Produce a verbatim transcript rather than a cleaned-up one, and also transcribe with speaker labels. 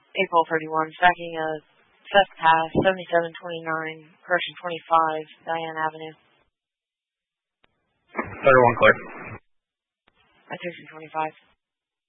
Speaker 1: April thirty-first, stacking of Seth Pass, seventy-seven twenty-nine, correction twenty-five, Diane Avenue.
Speaker 2: thirty-one clear.
Speaker 1: Attention twenty-five.